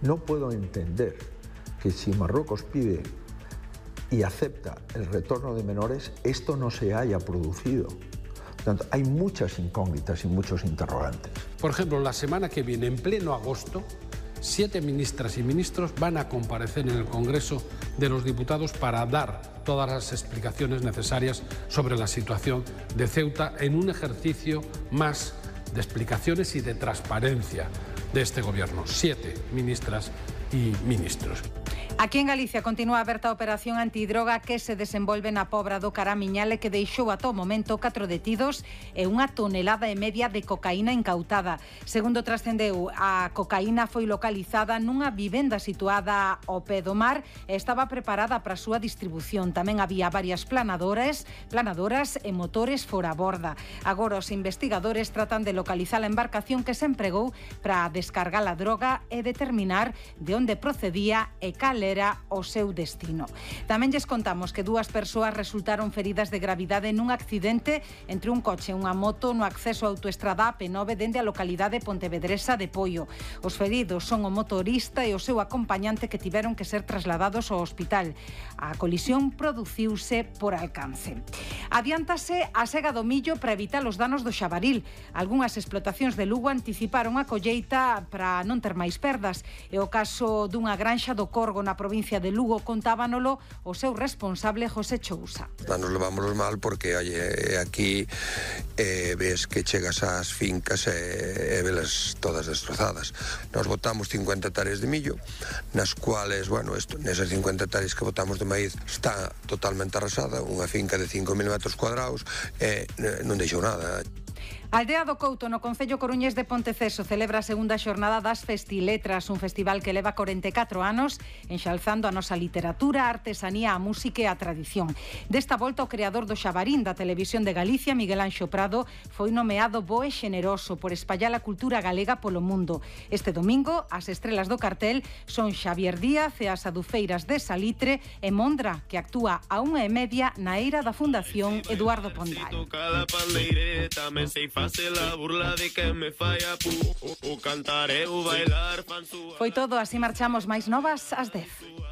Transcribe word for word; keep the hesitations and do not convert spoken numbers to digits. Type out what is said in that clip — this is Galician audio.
No puedo entender que si Marruecos pide y acepta el retorno de menores, esto no se haya producido. Por tanto, hay muchas incógnitas y muchos interrogantes. Por ejemplo, la semana que viene, en pleno agosto, siete ministras y ministros van a comparecer en el Congreso de los Diputados para dar todas las explicaciones necesarias sobre la situación de Ceuta en un ejercicio más de explicaciones y de transparencia de este Gobierno. Siete ministras y ministros. Aquí en Galicia continúa aberta a operación antidroga que se desenvolve na Pobra do Caramiñale, que deixou ata o momento catro detidos e unha tonelada e media de cocaína incautada. Segundo trascendeu, a cocaína foi localizada nunha vivenda situada ao pé do mar e estaba preparada para a súa distribución. Tamén había varias planadoras, planadoras e motores fora a borda. Agora os investigadores tratan de localizar a embarcación que se empregou para descargar a droga e determinar de onde procedía e cal era o seu destino. Tamén lles contamos que dúas persoas resultaron feridas de gravidade nun accidente entre un coche e unha moto no acceso á autoestrada A P nove dende a localidade pontevedresa de Poio. Os feridos son o motorista e o seu acompañante que tiveron que ser trasladados ao hospital. A colisión produciuse por alcance. Adiántase a sega do millo para evitar os danos do xabaril. Algúnas explotacións de Lugo anticiparon a colleita para non ter máis perdas. E o caso dunha granxa do Corgo na provincia de Lugo contábanolo o seu responsable José Chousa. Nos levámonos mal porque oye, aquí eh, ves que chegas ás fincas e, e velas todas destrozadas. Nos botamos cincuenta hectáreas de millo, nas cuales, bueno, esto, nesas cincuenta hectáreas que botamos de maíz está totalmente arrasada, unha finca de cinco mil metros cuadrados e eh, non deixou nada. A Aldea do Couto, no concello coruñés de Ponteceso, celebra a segunda xornada das Festiletras, un festival que leva corenta e catro anos enxalzando a nosa literatura, a artesanía, a música e a tradición. Desta volta, o creador do Xabarín da Televisión de Galicia, Miguel Anxo Prado, foi nomeado Boe Xeneroso por espallar a cultura galega polo mundo. Este domingo, as estrelas do cartel son Xavier Díaz e as adufeiras de Salitre e Mondra, que actúa a unha e media na eira da Fundación Eduardo Pondal. Foi todo, así marchamos máis novas ás dez.